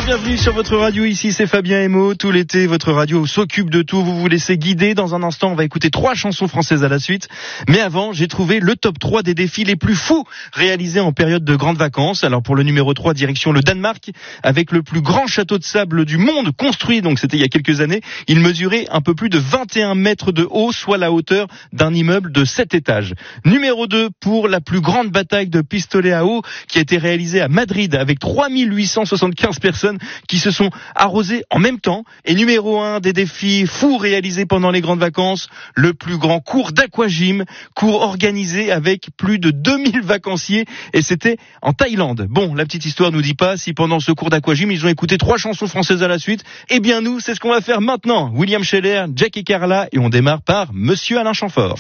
bienvenue sur votre radio, ici c'est Fabien Emo. Tout l'été, votre radio s'occupe de tout, vous vous laissez guider. Dans un instant, on va écouter 3 chansons françaises à la suite. Mais avant, j'ai trouvé le top 3 des défis les plus fous réalisés en période de grandes vacances. Alors pour le numéro 3, direction le Danemark, avec le plus grand château de sable du monde construit, donc c'était il y a quelques années. Il mesurait un peu plus de 21 mètres de haut, soit la hauteur d'un immeuble de 7 étages. Numéro 2, pour la plus grande bataille de pistolet à eau qui a été réalisée à Madrid avec 3875 personnes qui se sont arrosées en même temps. Et numéro 1 des défis fous réalisés pendant les grandes vacances, le plus grand cours d'aquagym, cours organisé avec plus de 2000 vacanciers, et c'était en Thaïlande. Bon, la petite histoire nous dit pas si pendant ce cours d'aquagym ils ont écouté 3 chansons françaises à la suite. Eh bien nous, c'est ce qu'on va faire maintenant. William Scheller, Jackie Carla, et on démarre par Monsieur Alain Chamfort.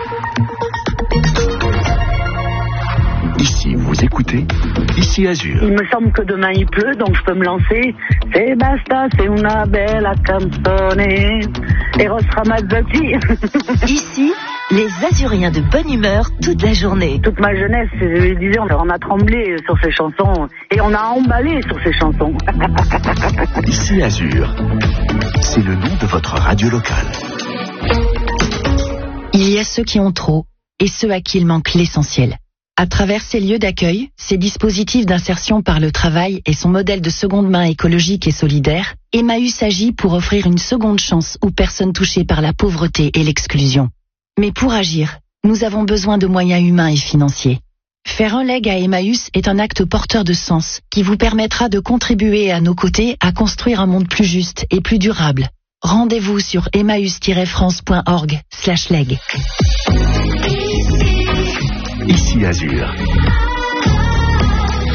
Ici, vous écoutez Ici Azur. Il me semble que demain il pleut, donc je peux me lancer. C'est basta, c'est una bella canzone. Eros Ramazzotti. Ici, les Azuriens de bonne humeur toute la journée. Toute ma jeunesse, je disais, on a tremblé sur ces chansons et on a emballé sur ces chansons. Ici Azur, c'est le nom de votre radio locale. Il y a ceux qui ont trop et ceux à qui il manque l'essentiel. À travers ces lieux d'accueil, ces dispositifs d'insertion par le travail et son modèle de seconde main écologique et solidaire, Emmaüs agit pour offrir une seconde chance aux personnes touchées par la pauvreté et l'exclusion. Mais pour agir, nous avons besoin de moyens humains et financiers. Faire un leg à Emmaüs est un acte porteur de sens qui vous permettra de contribuer à nos côtés à construire un monde plus juste et plus durable. Rendez-vous sur emmaüs-france.org/leg. Ici Azur.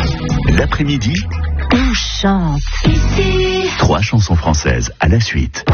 L'après-midi, On chante. 3 chansons françaises à la suite.